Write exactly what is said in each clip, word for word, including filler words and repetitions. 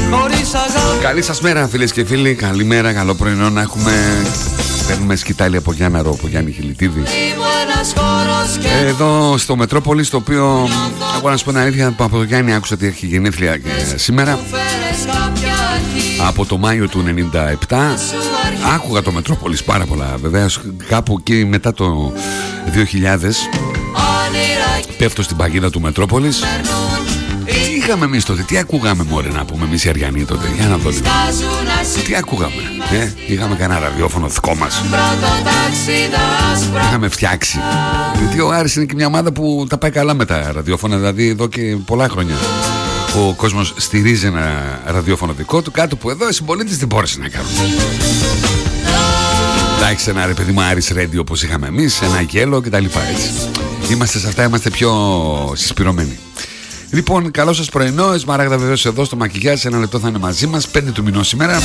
Καλή σας μέρα φίλες και φίλοι. Καλημέρα, καλό πρωινό να έχουμε. Παίρνουμε σκητάλη από Γιάννα Ρο, από Γιάννη Χιλιτίδη. Εδώ στο Μετρόπολη, στο οποίο εγώ να σου πω την αλήθεια, από το Γιάννη άκουσα ότι έχει γενέθλια και σήμερα. Από το Μάιο του ενενήντα επτά άκουγα το Μετρόπολης πάρα πολλά. Βεβαίως κάπου εκεί μετά το δύο χιλιάδες πέφτω στην παγίδα του Μετρόπολης. Τι είχαμε εμείς τότε, τι ακούγαμε μωρέ να πούμε εμείς οι Αριανοί τότε? Για να δω λίγο. Τι ακούγαμε, ε? Είχαμε κανένα ραδιόφωνο δικό μας? Είχαμε φτιάξει. Γιατί ο Άρης είναι και μια ομάδα που τα πάει καλά με τα ραδιόφωνα. Δηλαδή εδώ και πολλά χρόνια ο κόσμος στηρίζει ένα ραδιόφωνο δικό του. Κάτω που εδώ οι συμπολίτες δεν μπόρεσαν να κάνουν. Εντάξει, ένα ρε παιδί μου Άρης Radio όπως είχαμε εμείς, ένα γέλο κτλ. Έτσι. Είμαστε σε αυτά, είμαστε πιο συσπηρωμένοι. Λοιπόν, καλό σας πρωινό. Σμαράγδα βεβαίως εδώ στο μακιγιάζ. Ένα λεπτό θα είναι μαζί μας. πέντε του μηνός σήμερα.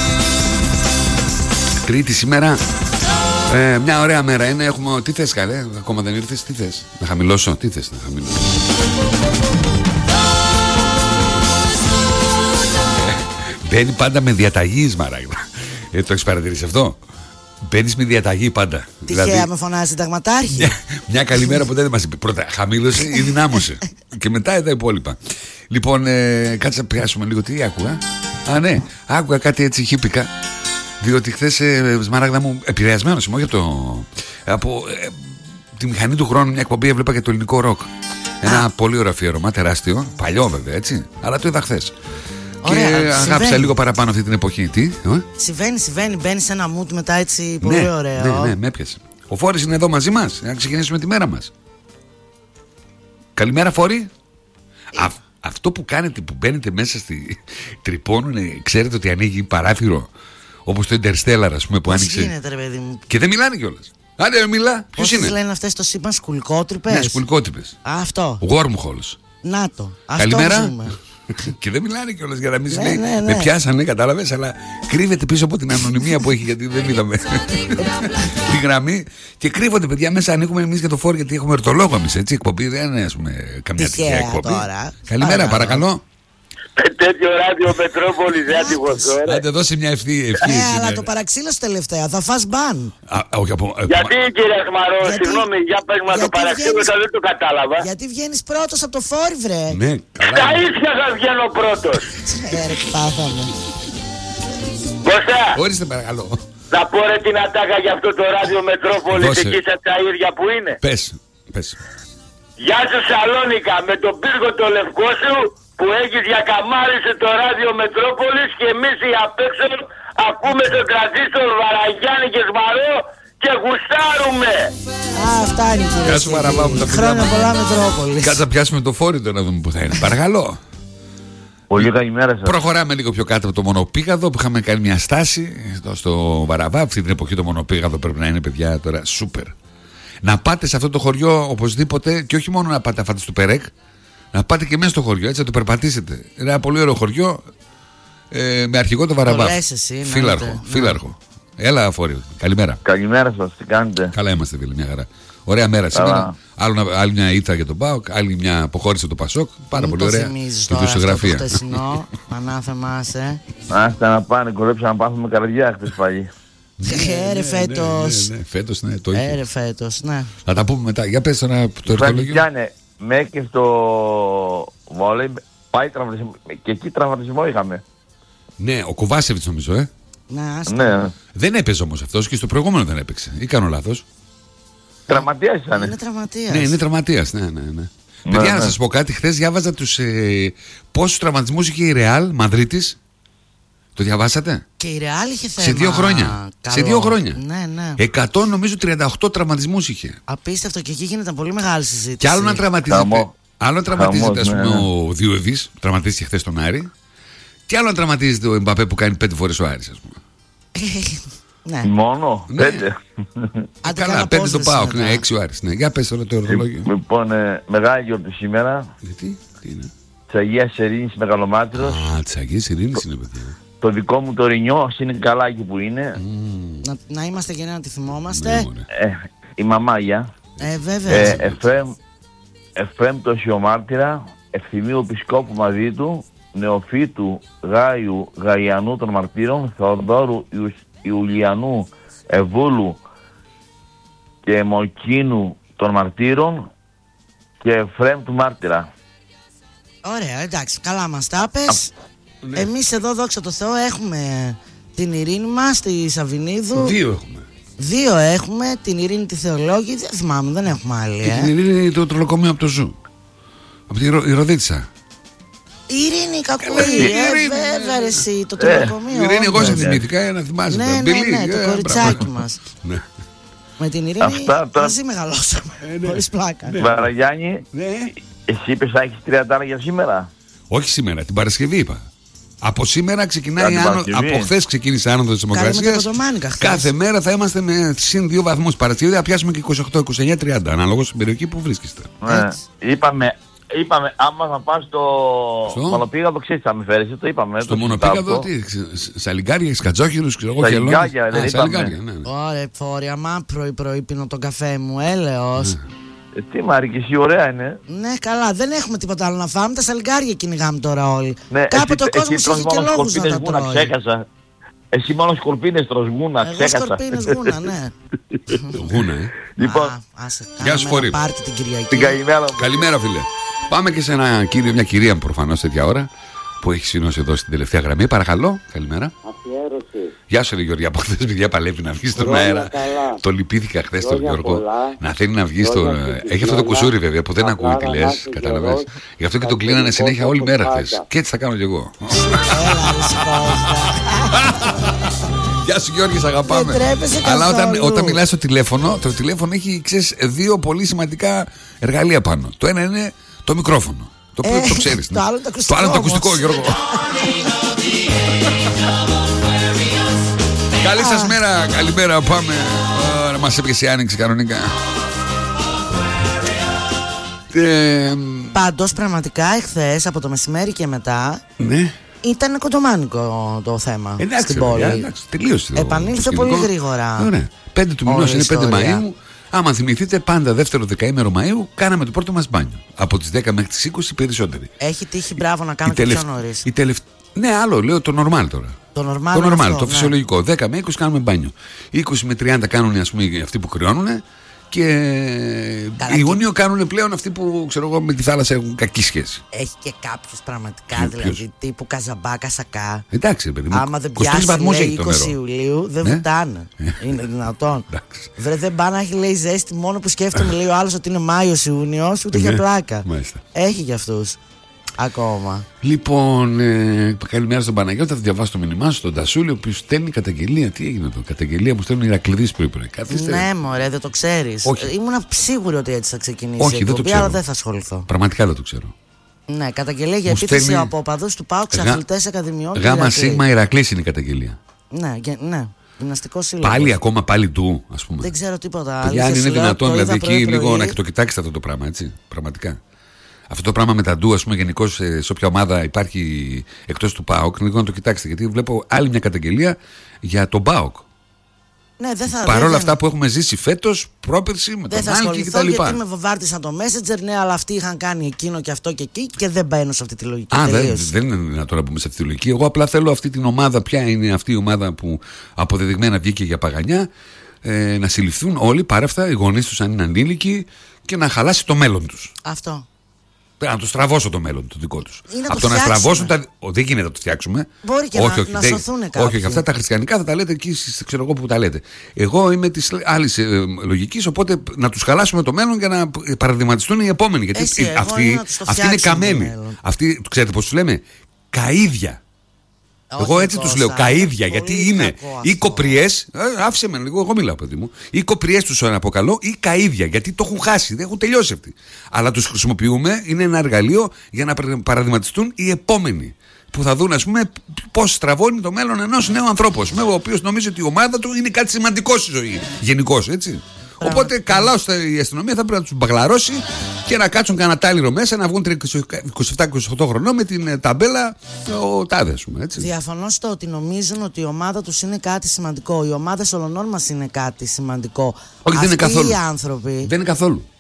Τρίτη σήμερα. Ε, μια ωραία μέρα είναι. Έχουμε... Τι θες καλέ, ακόμα δεν ήρθες? Τι θες, να χαμηλώσω? Τι θες να χαμηλώσω? Μπαίνει πάντα με διαταγή Σμαράγδα. Ε, το έχεις παρατηρήσει αυτό? Μπαίνεις με διαταγή πάντα. Τυχαία δηλαδή, με φωνάζει συνταγματάρχη. Μια, μια καλημέρα ποτέ δεν μας είπε. Πρώτα χαμήλωσε ή δυνάμωσε. Και μετά τα υπόλοιπα. Λοιπόν, ε, κάτσε να πιάσουμε λίγο. Τι άκουγα? Α, ναι, άκουγα κάτι έτσι χίπικα. Διότι χθες, ε, Σμαράγδα μου, επηρεασμένος είμαι, όχι από, το, από ε, τη μηχανή του χρόνου, μια εκπομπή έβλεπα και το ελληνικό ροκ. Ένα Α. πολύ ωραίο αφιέρωμα, τεράστιο. Παλιό βέβαια, έτσι. Αλλά το είδα χθες. Ωραία, και αγάπησα συμβαίνει. Λίγο παραπάνω αυτή την εποχή. Τι, ε? Συμβαίνει, συμβαίνει. Μπαίνει σε ένα mood μετά έτσι πολύ ναι, ωραίο. Ναι, ναι, με έπιασε. Ο Φόρης είναι εδώ μαζί μας. Να ξεκινήσουμε τη μέρα μας. Καλημέρα, Φόρη. Ε. Α, αυτό που κάνετε, που μπαίνετε μέσα στη τρυπώνουν, ξέρετε ότι ανοίγει παράθυρο. Όπως το Interstellar, ας πούμε, που πώς άνοιξε. Γίνεται, ρε παιδί μου. Και δεν μιλάνε κιόλας. Άντε, μιλά. Ποιος είναι? Πώς λένε αυτές το σύμπαν, σκουλικότρυπες? Ναι, σκουλικότρυπες. Αυτό. Wormholes. Να το. Καλημέρα. Και δεν μιλάνε κιόλας για να μην λέει. Ναι, ναι, ναι. Με πιάσανε, κατάλαβες, αλλά κρύβεται πίσω από την ανωνυμία που έχει, γιατί δεν είδαμε τη γραμμή. Και κρύβονται παιδιά μέσα. Ανοίγουμε εμείς και το Φόρο, γιατί έχουμε ορτολόγο εμείς. Έτσι, εκπομπή δεν είναι, ας πούμε, καμιά τυχαία εκπομπή. Τώρα. Καλημέρα, παρακαλώ. Τέτοιο ράδιο Μετρόπολης, δεν άτυχος τώρα. Άντε, δώσε μια ευθύ. Ε, αλλά το παραξήλωσε τελευταία, θα φας μπαν. Γιατί κύριε Χμαρό, συγγνώμη, για πες μας το παραξήλωσα, δεν το κατάλαβα. Γιατί βγαίνεις πρώτος από το Φόρι, βρε. Ναι, καλά. Στα ίσια θα βγαίνω πρώτος. Ε, ρε, πάθαμε. Κώστα. Ορίστε παρακαλώ. Θα πω ρε την ατάκα για αυτό το ράδιο Μετρόπολης εκεί στα Τσαΐρια που είναι. Πες, πες. Γεια σου Σαλόνικα, με τον πύργο το λευκό σου που έχεις διακαμάρισε το ράδιο Μετρόπολης και εμείς οι απ' έξω ακούμε στον τραζίστορ Βαραγιάννη και Σμαρό και γουστάρουμε. Α, φτάνει κύριε. Γεια σου Βαραβά μου, τα χρόνια πολλά Μετρόπολης. Κάτσε να πιάσουμε το Φόρι να δούμε που θα είναι. Παρακαλώ. Πολύ καλημέρα σας. Προχωράμε λίγο πιο κάτω από το μονοπήγαδο που είχαμε κάνει μια στάση εδώ στο Βαραβά. Αυτή την εποχή το μονοπήγαδο πρέπει να είναι παιδιά τώρα σούπερ. Να πάτε σε αυτό το χωριό οπωσδήποτε και όχι μόνο να πάτε αφάτε του Περέκ. Να πάτε και μέσα στο χωριό, έτσι να το περπατήσετε. Είναι ένα πολύ ωραίο χωριό ε, με αρχηγό το Βαραβά. Φύλαρχο, ναι, φύλαρχο. Ναι. Έλα, Φόρη, καλημέρα. Καλημέρα σας, τι κάνετε? Καλά είμαστε, φίλε, μια χαρά. Ωραία μέρα σήμερα. Άλλο, άλλη μια ήττα για τον ΠΑΟΚ, άλλη μια αποχώρησε το Πασόκ. Πάρα πολύ ωραία. Η δημοσιογραφία. Το χτεσινό, ανάθεμα, ε. Άστα να πάνε, κορέψα να πάθουμε καρδιά χτες πάλι. Έρε φέτος. Φέτος, ναι, το είχε. Έρε φέτος, ναι. Θα τα πούμε μετά. Για πες τώρα το ερωτολόγιο. Με και στο βόλεϊ πάει τραυματισμό. Και εκεί τραυματισμό είχαμε. Ναι, ο Κοβάσεβιτς νομίζω, ε. Να, ναι. Δεν έπαιζε όμως αυτός και στο προηγούμενο δεν έπαιξε. Ή κάνω λάθος? Τραυματίας ήταν. Είναι τραυματίας. Ναι, είναι τραυματίας, ναι, ναι, ναι. ναι Παιδιά, ναι, να σας πω κάτι. Χθες διάβαζα τους ε, πόσους τραυματισμούς είχε η Ρεάλ Μαδρίτης. Το διαβάσατε? Και η Ρεάλ είχε θέμα. Σε δύο χρόνια. Καλό. Σε δύο χρόνια. Ναι, ναι. εκατό νομίζω τριάντα οκτώ τραυματισμούς είχε. Απίστευτο, και εκεί γίνεται πολύ μεγάλη συζήτηση. Και άλλο να τραυματίζεται. Χαμό. Άλλο να τραυματίζεται, ας πούμε, ναι, ναι. ο Διούδης, τραυματίστηκε χθες τον Άρη. Και άλλο να τραυματίζεται ο Εμπαπέ που κάνει πέντε φορές ο Άρης, ας πούμε. Ναι. Μόνο, ναι. Πέντε. Καλά, πέντε το ΠΑΟΚ, ναι, έξι ο Άρης. Ναι. Για πες τώρα το ορολόγιο. Λοιπόν, ε, μεγάλη γιορτή σήμερα. Γιατί, τι είναι? Της Αγίας Ειρήνης Μεγαλομάτρος. Α, της Αγίας Ειρήνης είναι, παιδιά. Το δικό μου το Ρινιός είναι καλά εκεί που είναι. Mm. Να, να είμαστε και να τη θυμόμαστε. Ναι, ε, η μαμάγια. Ε, βέβαια. Ε, Εφραίμ το Σιωμάρτυρα, Ευθυμίου Επισκόπου μαζί του, Νεοφύτου Γάιου Γαϊανού των Μαρτύρων, Θεοδόρου Ιου, Ιουλιανού Ευούλου και Μοκίνου των Μαρτύρων και Εφραίμ του Μάρτυρα. Ωραία, εντάξει, καλά μας τα πες. Ναι. Εμείς εδώ, δόξα τω Θεώ, έχουμε την Ειρήνη μας, τη Σαββινίδου. Δύο έχουμε. Δύο έχουμε, την Ειρήνη τη Θεολόγη, δεν θυμάμαι, δεν έχουμε άλλη. Και ε. την Ειρήνη το τρολοκομείο από το Ζου. Από τη Ρο, η Ροδίτσα. Η Ειρήνη κακοή, ε, βέβαια ρε εσύ, το τρολοκομείο. Η Ειρήνη εγώ σε θυμήθηκα, να θυμάσαι. Ναι, ναι, ναι, το κοριτσάκι μας. Με την Ειρήνη αυτά, μαζί μεγαλώσαμε, ε, ναι. Χωρίς πλάκα. Ναι. Βαραγιάννη, ναι. Εσύ είπες να έχεις τριάντα για σήμερα? Όχι σήμερα, την Παρασκευή είπα. Από σήμερα ξεκινάει, άνω, από χθες ξεκίνησε η άνοδος της Δημοκρασίας. Κάθε μέρα θα είμαστε με συν δύο βαθμούς. Παρασκευή θα πιάσουμε και είκοσι οκτώ, είκοσι εννιά, τριάντα, ανάλογα στην περιοχή που βρίσκεστε. Ναι. Είπαμε, είπαμε, άμα θα πας στο, στο... μονοπήγαδο, ξέρεις θα με φέρεις, το είπαμε. Στο μονοπήγαδο, τι, σαλιγκάρια, σκατζόχυρους, ξέρω εγώ, σαλιγκάρια, δεν είπαμε. Ωραία, φόρια, μα πρωί-πρωί πίνω τον καφέ μου, έλεος. Ε, τι Μάρη, και εσύ ωραία είναι. Ναι, καλά, δεν έχουμε τίποτα άλλο να φάμε. Τα σαλιγκάρια κυνηγάμε τώρα όλοι. Ναι, κάποτε ο κόσμος έχει και λόγους να τα τρώει. Ξέχασα. Εσύ μόνο σκορπίνες τρως γούνα, εγώ ξέχασα. Εγώ σκορπίνες γούνα, ναι. Γούνα, ε. Λοιπόν, γεια σου Φορή. Την καλημέρα. Καλημέρα φίλε. Πάμε και σε ένα κύριο, μια κυρία προφανώς τέτοια ώρα που έχει σύνωση εδώ στην τελευταία γραμμή. Παρακαλώ, καλημέρα. Αφιέρωση. Γεια σου, Γιώργη. Από χθες παιδιά παλεύει να βγει στον αέρα. Το λυπήθηκα χθες τον Γιώργο. Πολλά. Να θέλει να βγει στο. Έχει αυτό το κουσούρι βέβαια που δεν ακούει τι λες. Καταλαβαίνεις. Γι' αυτό και τον κλείνανε συνέχεια όλη μέρα χθες. Και έτσι θα κάνω κι εγώ. Γεια σου Γιώργη, σ' αγαπάμε. Αλλά όταν, όταν μιλάς στο τηλέφωνο, το τηλέφωνο έχει ξέρεις, δύο πολύ σημαντικά εργαλεία πάνω. Το ένα είναι το μικρόφωνο. Το οποίο ε, το ξέρεις. Το άλλο το ακουστικό, το άλλο το ακουστικό Γιώργο. Καλή σας μέρα, καλημέρα, πάμε. Ωραία, μας έπιασε η άνοιξη κανονικά. Ε, Πάντως πραγματικά εχθές από το μεσημέρι και μετά, ναι, ήταν κοντομάνικο το θέμα. Εντάξει, στην πόλη. Εντάξει, τελείωσε. Επανήλθε πολύ γρήγορα. Ωραία. Πέντε του μηνός είναι πέντε Μαΐου. Άμα θυμηθείτε, πάντα δεύτερο δεκαήμερο Μαΐου κάναμε το πρώτο μας μπάνιο. Από τις δέκα μέχρι τις είκοσι περισσότεροι. Έχει τύχει, μπράβο, να κάνω και πιο νωρίς. Τελευ... Ναι, άλλο, λέω το normal τώρα. Το normal, το, normal, αυτό, το ναι. φυσιολογικό. δέκα με είκοσι κάνουμε μπάνιο. είκοσι με τριάντα κάνουν ας πούμε, αυτοί που κρυώνουν. Και Καλά, Ιούνιο και... κάνουν πλέον αυτοί που ξέρω εγώ με τη θάλασσα έχουν κακή σχέση. Έχει και κάποιους πραγματικά, Ποιο, δηλαδή ποιος? Τύπου Καζαμπά, Κασακά. Εντάξει, παιδί μου. Άμα δεν πιάσει λέει, είκοσι Ιουλίου, δεν ναι? βουτάνε. Είναι δυνατόν. Βρε, δεν πάει να έχει λέει ζέστη, μόνο που σκέφτομαι λέει ο άλλος ότι είναι Μάιος Ιούνιος, ούτε για πλάκα. Μάλιστα. Έχει για αυτούς. Ακόμα. Λοιπόν, ε, καλημέρα στον Παναγιώτη. Θα διαβάσω το μήνυμά σου στον Τασούλη, ο οποίος στέλνει καταγγελία. Τι έγινε εδώ, καταγγελία μου στέλνουν οι Ηρακλήδες πρωί-πρωί. Ναι, μωρέ, δεν το ξέρεις. Ήμουν σίγουρη ότι έτσι θα ξεκινήσει. Όχι, δεν το ξέρω. Αλλά δεν θα ασχοληθώ. Πραγματικά δεν το ξέρω. Ναι, καταγγελία για επίθεση στέλνει... από οπαδούς του ΠΑΟΚ σε αθλητές ακαδημιών. Γάμα Σίγμα Ηρακλής είναι η καταγγελία. Ναι, ναι. Γυμναστικό σύλλογο. Πάλι ακόμα πάλι του, ας πούμε. Δεν ξέρω τίποτα. Αν είναι δυνατόν, δηλαδή εκεί λίγο να το κοιτάξετε αυτό το πράγμα, έτσι. Πραγματικά. Αυτό το πράγμα με τα ντου, ας πούμε, γενικώς σε, σε όποια ομάδα υπάρχει εκτός του ΠΑΟΚ, λίγο να το κοιτάξετε. Γιατί βλέπω άλλη μια καταγγελία για τον ΠΑΟΚ. Ναι, δεν θα. Παρόλα δεν... αυτά που έχουμε ζήσει φέτος, πρόπερση, με δεν τον Άλκη και τα λοιπά. Γιατί με βοβάρτισαν το Messenger, ναι, αλλά αυτοί είχαν κάνει εκείνο και αυτό και εκεί και δεν μπαίνω σε αυτή τη λογική. Α, δεν, δεν είναι δυνατόν να μπούμε σε αυτή τη λογική. Εγώ απλά θέλω αυτή την ομάδα, ποια είναι αυτή η ομάδα που αποδεδειγμένα βγήκε για παγανιά, ε, να συλληφθούν όλοι πάρα αυτά, οι γονείς τους αν είναι ανήλικοι και να χαλάσει το μέλλον τους. Αυτό. Να το στραβώσω το μέλλον το δικό τους. Από το, το να στραβώσουν τα. Ο, δεν γίνεται να το φτιάξουμε. Μπορεί και όχι, να, όχι, να δεν... σωθούν κάποιοι. Όχι, όχι, αυτά τα χριστιανικά θα τα λέτε εκεί, ξέρω εγώ που τα λέτε. Εγώ είμαι τη άλλη ε, λογική, οπότε να τους χαλάσουμε το μέλλον για να παραδειγματιστούν οι επόμενοι. Γιατί Εσύ, ε, αυτοί, αυτοί είναι καμένοι. Αυτοί, ξέρετε πώς τους λέμε, καΐδια. Όχι, εγώ έτσι τους λέω, καΐδια, γιατί είναι ή κοπριές, ε, άφησε με λίγο, εγώ μιλάω παιδί μου, ή κοπριές τους αποκαλώ, ή καΐδια, γιατί το έχουν χάσει, δεν έχουν τελειώσει αυτοί. Αλλά τους χρησιμοποιούμε, είναι ένα εργαλείο για να παραδειγματιστούν οι επόμενοι. Που θα δουν, ας πούμε, πώς στραβώνει το μέλλον ενός νέου ανθρώπου, ας πούμε, ο οποίος νομίζει ότι η ομάδα του είναι κάτι σημαντικό στη ζωή, γενικώς, έτσι. Οπότε καλά ώστε η αστυνομία θα πρέπει να τους μπαγλαρώσει και να κάτσουν κανένα τάλιρο μέσα, να βγουν είκοσι επτά είκοσι οκτώ χρονών με την ταμπέλα ο τάδε, ας πούμε, έτσι. Διαφωνώ στο ότι νομίζουν ότι η ομάδα τους είναι κάτι σημαντικό. Οι ομάδες όλων μας είναι κάτι σημαντικό. Όχι, δεν είναι καθόλου. Οι άνθρωποι δεν είναι καθόλου.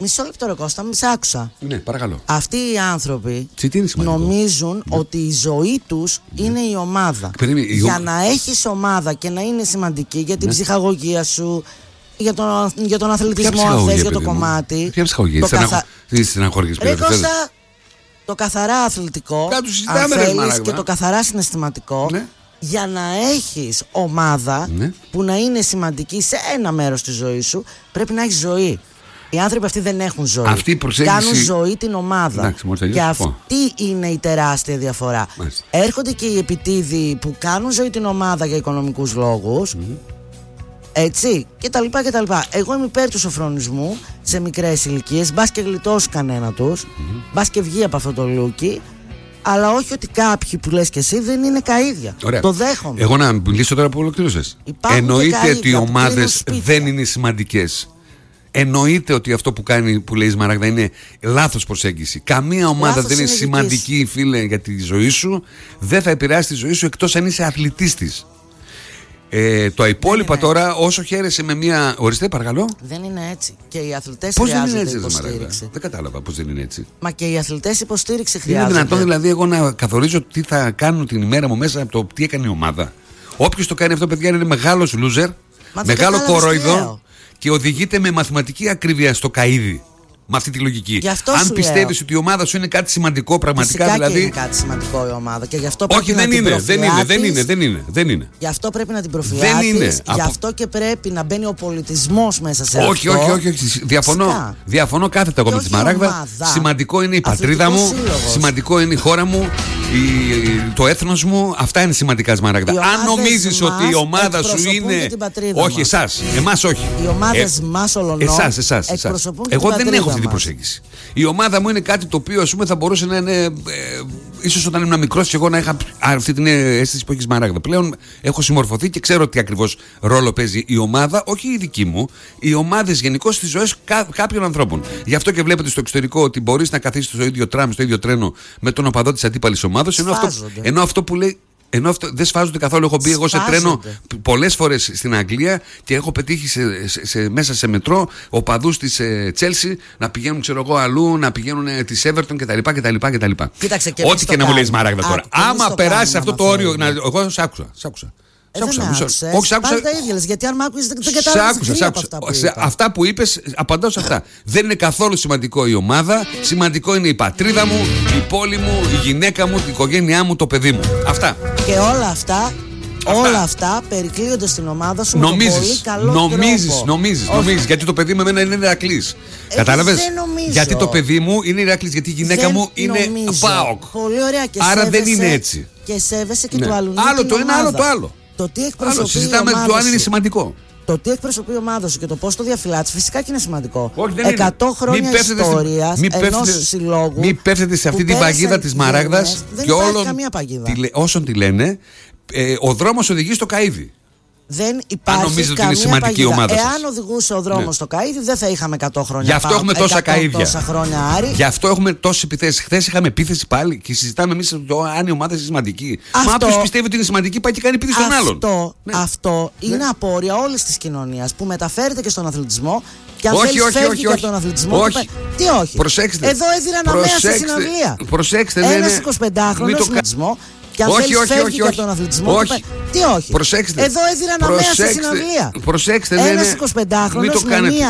Μισό λεπτό ρε Κώστα, μη σ' άκουσα. Ναι, παρακαλώ. Αυτοί οι άνθρωποι σημαντικό. νομίζουν ναι. ότι η ζωή τους ναι. είναι η ομάδα. Περίμενε, για η... να έχεις ομάδα και να είναι σημαντική για την ναι. ψυχαγωγία σου, για τον, για τον αθλητισμό, αν θες, για το κομμάτι. Ποια ψυχαγωγία, στεναχώριες Ρε Κώστα, το καθαρά αθλητικό, αν θέλεις, και το καθαρά συναισθηματικό, ναι. για να έχεις ομάδα ναι. που να είναι σημαντική σε ένα μέρος της ζωής σου, πρέπει να έχεις ζωή. Οι άνθρωποι αυτοί δεν έχουν ζωή. Αυτή προσέγγιση... Κάνουν ζωή την ομάδα. Εντάξει, και αυτή είναι η τεράστια διαφορά. Μάλιστα. Έρχονται και οι επιτίδιοι που κάνουν ζωή την ομάδα για οικονομικούς λόγους. Mm-hmm. Έτσι, και τα λοιπά και τα λοιπά. Εγώ είμαι υπέρ του σοφρονισμού σε μικρές ηλικίες. Μπας και γλιτώσει κανένα τους. Mm-hmm. Μπας και βγει από αυτό το λούκι. Αλλά όχι ότι κάποιοι που λες και εσύ δεν είναι καΐδια. Ωραία. Το δέχομαι. Εγώ να μιλήσω τώρα που ολοκλήρωσες. Εννοείται ότι οι ομάδες δεν είναι σημαντικές. Εννοείται ότι αυτό που κάνει, που λέει η Σμαράγδα, είναι λάθος προσέγγιση. Καμία ομάδα λάθος δεν είναι σημαντική, φίλε, για τη ζωή σου. Δεν θα επηρεάσει τη ζωή σου εκτός αν είσαι αθλητής της. Ε, το υπόλοιπα τώρα, όσο χαίρεσαι με μια. Ορίστε, παρακαλώ. Δεν είναι έτσι. Και οι αθλητές πώς χρειάζονται δεν είναι έτσι, υποστήριξη. Δεν κατάλαβα πώς δεν είναι έτσι. Μα και οι αθλητές υποστήριξη χρειάζονται. Είναι δυνατόν δηλαδή εγώ να καθορίζω τι θα κάνουν την ημέρα μου μέσα από το τι έκανε η ομάδα? Όποιος το κάνει αυτό, παιδιά, είναι μεγάλος loser, μεγάλο κορόιδο και οδηγείται με μαθηματική ακρίβεια στο καΐδι. Με αυτή τη λογική. Αν πιστεύεις ότι η ομάδα σου είναι κάτι σημαντικό, πραγματικά φυσικά δηλαδή. Και είναι κάτι σημαντικό η ομάδα. Και γι' αυτό πρέπει όχι, να δεν την είναι, δεν είναι, δεν είναι, δεν είναι, δεν είναι. Γι' αυτό πρέπει να την προφυλάτεις. Γι' αυτό και πρέπει να μπαίνει ο πολιτισμός μέσα σε όχι, αυτό. Όχι, όχι, όχι. Διαφωνώ, διαφωνώ κάθετα εγώ με τη Σμαράγδα. Σημαντικό είναι η πατρίδα μου, σύλλογος. Σημαντικό είναι η χώρα μου, η, το έθνος μου. Αυτά είναι σημαντικά, Σμαράγδα. Αν νομίζεις ότι η ομάδα σου είναι. Όχι, εσάς. Εμάς όχι. Οι ομάδες μας ολονών. Εσάς, εσάς. Εγώ δεν έχω αυτή την προσέγγιση. Η ομάδα μου είναι κάτι το οποίο, ας πούμε, θα μπορούσε να είναι. Ε, ίσως όταν ήμουν μικρός και εγώ να είχα αυτή την αίσθηση που έχει Σμαράγδα. Πλέον έχω συμμορφωθεί και ξέρω τι ακριβώς ρόλο παίζει η ομάδα, όχι η δική μου, οι ομάδες γενικώς στις ζωές κά, κάποιων ανθρώπων. Γι' αυτό και βλέπετε στο εξωτερικό ότι μπορείς να καθίσεις στο ίδιο τραμ, στο ίδιο τρένο με τον οπαδό της αντίπαλης ομάδας, ενώ αυτό, ενώ αυτό που λέει. Ενώ αυτό δεν σφάζονται καθόλου. Έχω μπει εγώ σε τρένο πολλές φορές στην Αγγλία και έχω πετύχει σε, σε, σε, μέσα σε μετρό οπαδούς της Τσέλσι να πηγαίνουν, ξέρω εγώ, αλλού, να πηγαίνουν της Everton κτλ. κτλ, κτλ. Κοίταξε, και ό,τι και να μου λέει Σμαράγδα τώρα. Άμα περάσει αυτό το όριο. Να, εγώ σ' άκουσα. Σ' άκουσα. Ε, δεν με άκουσες. Όχι, σ' άκουσα. Πάλι τα ίδια λες, γιατί αν μ' άκουσες δεν κατάλαβες από αυτά που είπα. Αυτά που είπες, απαντάω σε αυτά. Δεν είναι καθόλου σημαντικό η ομάδα. Σημαντικό είναι η πατρίδα μου, η πόλη μου, η γυναίκα μου, η οικογένειά μου, το παιδί μου. Αυτά. Και όλα αυτά. Αυτά. Όλα αυτά περικλείονται στην ομάδα σου νομίζεις, με τον πολύ καλό νομίζεις, τρόπο. Νομίζεις, νομίζεις, γιατί το παιδί μου εμένα είναι Ηρακλής. Ε, Κατάλαβες? Δεν νομίζω. Γιατί το παιδί μου είναι Ηρακλής, γιατί η γυναίκα δεν μου είναι ΠΑΟΚ. Πολύ ωραία. Και άρα σέβεσαι, δεν είναι έτσι. Και σέβεσαι και ναι. του αλλού. Άλλο το ένα, άλλο το άλλο. Το τι εκπροσωπεί. Συζητάμε το αν είναι σημαντικό. Το τι εκπροσωπεί η ομάδα σου και το πώς το διαφυλάττεις φυσικά και είναι σημαντικό. Όχι, δεν εκατό είναι. χρόνια ιστορίας ενός συλλόγου. Μην πέφτετε σε αυτή την παγίδα της Μαράγδας και όσων τη λένε. Ε, ο δρόμος οδηγεί στο καΐδι. Δεν υπάρχει καμία παγίδα. Εάν οδηγούσε ο δρόμος ναι. στο καΐδι, δεν θα είχαμε εκατό χρόνια. Γι' αυτό πά, έχουμε τόσα καΐδια. Τόσα χρόνια Άρη. Γι' αυτό έχουμε τόσες επιθέσεις. Χθες είχαμε επίθεση πάλι και συζητάμε εμείς το αν η ομάδα είναι σημαντική. Αυτό, μα όποιος πιστεύει ότι είναι σημαντική πάει και κάνει επίθεση στον άλλον. Αυτό, ναι. αυτό ναι. είναι απόρρια όλης της κοινωνίας που μεταφέρεται και στον αθλητισμό. Και αν όχι, θέλεις όχι, φεύγει όχι, και όχι. από τον αθλητισμό. Όχι. Τι όχι. Προσέξτε. Εδώ έδιραν αμαία στη συναυλία. Προσέξτε. Ένας εικοσιπεντάχρονος στον αθλητισμό. Και αν όχι, θέλεις όχι, φεύγει όχι, και από τον αθλητισμό. Όχι. Τι όχι. Προσέξτε. Εδώ έδιραν αμαία στη συναυλία. Προσέξτε. Ένας εικοσιπεντάχρονος με μία